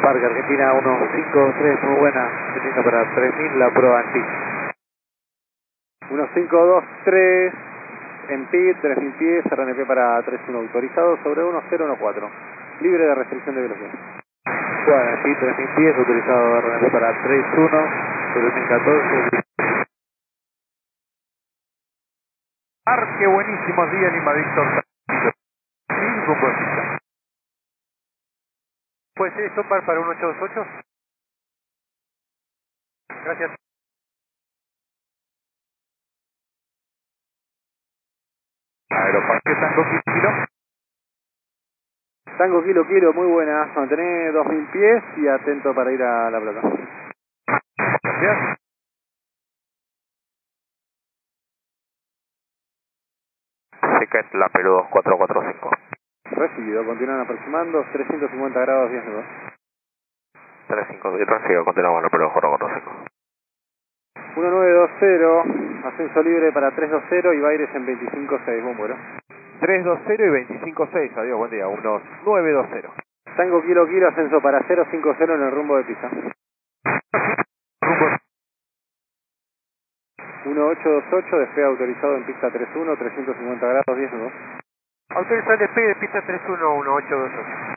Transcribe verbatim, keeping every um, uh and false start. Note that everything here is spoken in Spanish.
Parque Argentina uno cinco tres, muy buena, teniendo para tres mil la prueba en P I C. uno cinco dos tres en P I C, tres mil pies, R N P para tres uno autorizado sobre uno cero uno cuatro, libre de restricción de velocidad. Bueno, en P I C tres mil pies, autorizado R N P para tres uno sobre mil catorce. Arque, buenísimos días, Lima Víctor. Sin rumbo de pista. ¿Puede ser esto para, para un ocho dos ocho? Gracias. Aeroparque Tango Kilo. Tango Kilo Kilo, muy buena, mantener dos mil pies y atento para ir a La Plata. Gracias. Ticket La Perú dos cuatro cuatro cinco. Recibido, continúan aproximando, trescientos cincuenta grados, diez nudos. tres cinco, recibido, continuamos La Perú dos cuatro cuatro cinco. uno nueve dos cero, ascenso libre para tres dos cero y Baires en veinticinco seis, buen vuelo. tres dos cero y veinticinco seis, adiós, buen día, uno nueve dos cero. Tango Kilo Kilo, ascenso para cero cinco cero en el rumbo de pista. Rumbo. uno ocho dos ocho, despegue autorizado en pista tres uno, trescientos cincuenta grados, diez nudos. Autorizado el despegue de pista tres uno uno ocho dos ocho.